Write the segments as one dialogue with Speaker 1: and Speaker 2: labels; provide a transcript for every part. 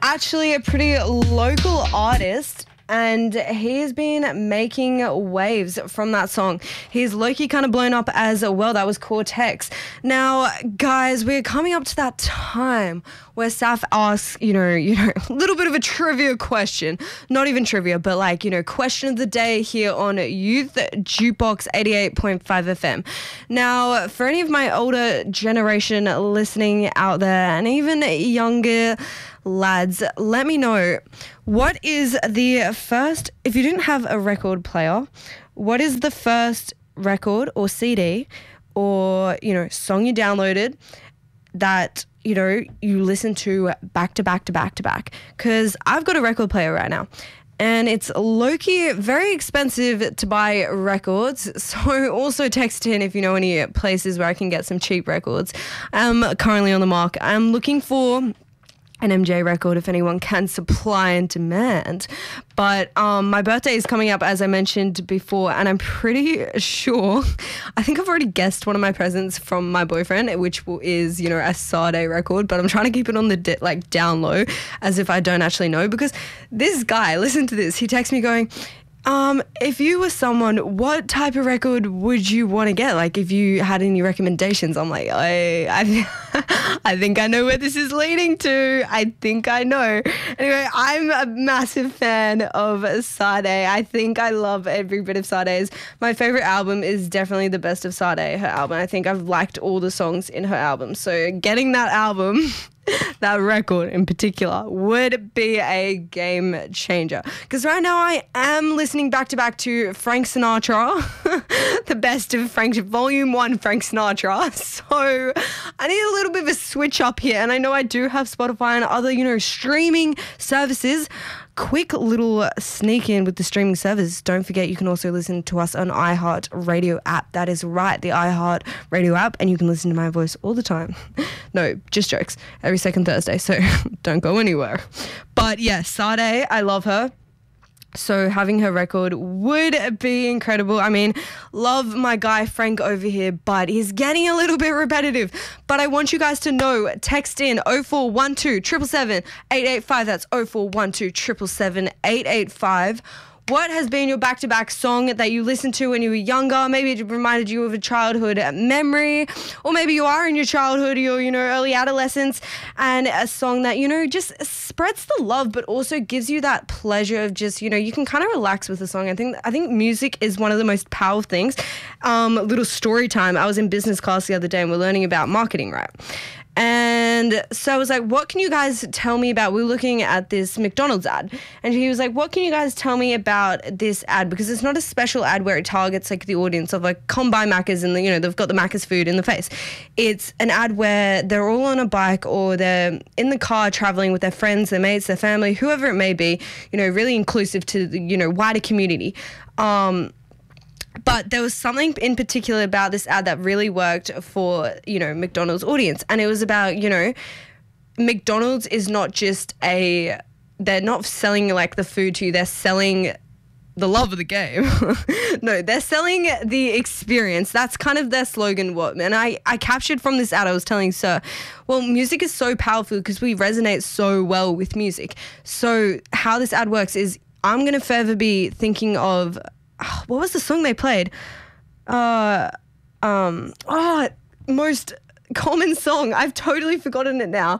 Speaker 1: actually a pretty local artist, and he's been making waves from that song. He's low-key kind of blown up as well. That was Cortex. Now, guys, we're coming up to that time where Saf asks, a little bit of a trivia question. Not even trivia, but question of the day here on Youth Jukebox 88.5 FM. Now, for any of my older generation listening out there, and even younger lads, let me know, what is the first, if you didn't have a record player, what is the first record or CD or, song you downloaded that, you listen to back to back to back to back? Because I've got a record player right now, and it's low-key very expensive to buy records. So also text in if you know any places where I can get some cheap records. I'm currently on the market. I'm looking for an MJ record if anyone can supply and demand. But my birthday is coming up, as I mentioned before, and I'm pretty sure, I think I've already guessed one of my presents from my boyfriend, which is, a Sade record, but I'm trying to keep it on the down low, as if I don't actually know, because this guy, listen to this, he texts me going, if you were someone, what type of record would you want to get? Like, if you had any recommendations. I'm like, I think I know where this is leading to. I think I know. Anyway, I'm a massive fan of Sade. I think I love every bit of Sade's. My favorite album is definitely the Best of Sade, her album. I think I've liked all the songs in her album. So getting that album, that record in particular, would be a game changer. Because right now I am listening back to back to Frank Sinatra, the Best of Frank, Volume 1 Frank Sinatra. So I need a little bit of a switch up here. And I know I do have Spotify and other, streaming services. Quick little sneak in with the streaming service. Don't forget, you can also listen to us on iHeart Radio app. That is right, the iHeart Radio app, and you can listen to my voice all the time. No, just jokes. Every second Thursday, so don't go anywhere. But yeah, Sade, I love her. So having her record would be incredible. I mean, love my guy Frank over here, but he's getting a little bit repetitive. But I want you guys to know, text in 0412 777 885. That's 0412 777 885. What has been your back-to-back song that you listened to when you were younger? Maybe it reminded you of a childhood memory, or maybe you are in your childhood or your, early adolescence, and a song that, just spreads the love, but also gives you that pleasure of just, you can kind of relax with the song. I think music is one of the most powerful things. Little story time. I was in business class the other day and we're learning about marketing, right? And so I was like, what can you guys tell me about, we were looking at this McDonald's ad, and he was like, what can you guys tell me about this ad? Because it's not a special ad where it targets the audience of come buy Macca's and they've got the Macca's food in the face. It's an ad where they're all on a bike or they're in the car traveling with their friends, their mates, their family, whoever it may be, really inclusive to the, wider community. But there was something in particular about this ad that really worked for, McDonald's audience. And it was about, McDonald's is not just they're not selling the food to you, they're selling the love of the game. No, they're selling the experience. That's kind of their slogan. And I captured from this ad, I was telling Sir, well, music is so powerful because we resonate so well with music. So how this ad works is I'm going to forever be thinking of, what was the song they played? Most common song. I've totally forgotten it now.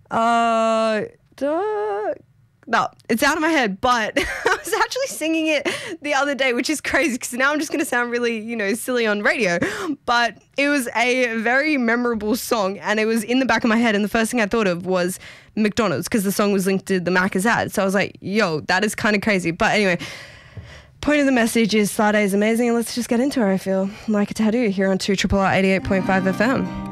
Speaker 1: No, it's out of my head, but I was actually singing it the other day, which is crazy because now I'm just going to sound really, silly on radio. But it was a very memorable song and it was in the back of my head. And the first thing I thought of was McDonald's because the song was linked to the Macca's ad. So I was like, yo, that is kind of crazy. But anyway, point of the message is Sade is amazing, and let's just get into her. I feel like a tattoo here on 2RRR 88.5 FM.